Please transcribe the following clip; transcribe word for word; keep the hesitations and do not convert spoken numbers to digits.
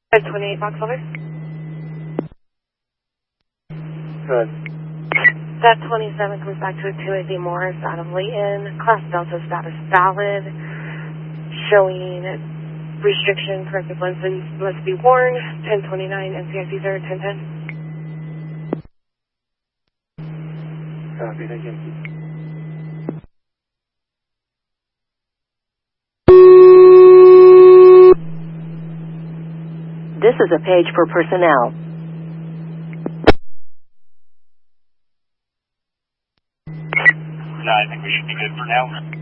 ten twenty-eight, Fox over. Good. That twenty-seven comes back to a two eighty Morris out of Layton. Class Delta status valid. Showing restriction, corrective lenses must be worn. ten twenty-nine, N C I C zero, ten ten. Copy, thank you. This is a page for personnel. No, I think we should be good for now.